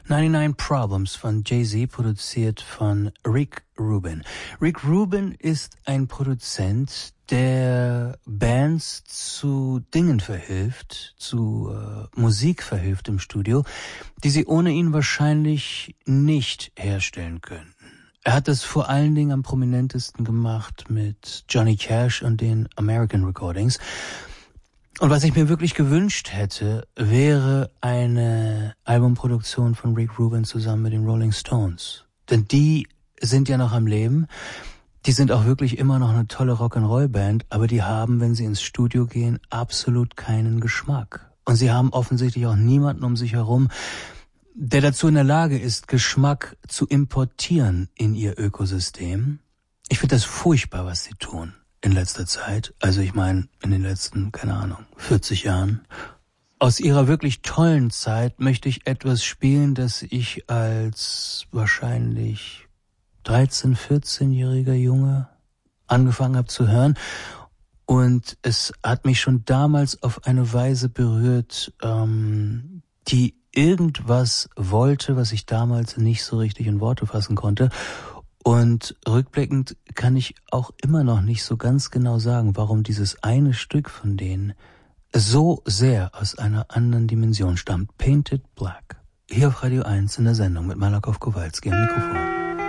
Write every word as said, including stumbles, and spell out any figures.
neunundneunzig Problems von Jay-Z, produziert von Rick Rubin. Rick Rubin ist ein Produzent, der Bands zu Dingen verhilft, zu äh, Musik verhilft im Studio, die sie ohne ihn wahrscheinlich nicht herstellen könnten. Er hat das vor allen Dingen am prominentesten gemacht mit Johnny Cash und den American Recordings. Und was ich mir wirklich gewünscht hätte, wäre eine Albumproduktion von Rick Rubin zusammen mit den Rolling Stones. Denn die sind ja noch am Leben. Die sind auch wirklich immer noch eine tolle Rock'n'Roll-Band, aber die haben, wenn sie ins Studio gehen, absolut keinen Geschmack. Und sie haben offensichtlich auch niemanden um sich herum, der dazu in der Lage ist, Geschmack zu importieren in ihr Ökosystem. Ich finde das furchtbar, was sie tun in letzter Zeit. Also ich meine, in den letzten, keine Ahnung, vierzig Jahren. Aus ihrer wirklich tollen Zeit möchte ich etwas spielen, das ich als wahrscheinlich dreizehn-, vierzehnjähriger Junge angefangen habe zu hören. Und es hat mich schon damals auf eine Weise berührt, ähm, die irgendwas wollte, was ich damals nicht so richtig in Worte fassen konnte. Und rückblickend kann ich auch immer noch nicht so ganz genau sagen, warum dieses eine Stück von denen so sehr aus einer anderen Dimension stammt. Painted Black. Hier auf Radio eins in der Sendung mit Malakoff Kowalski am Mikrofon.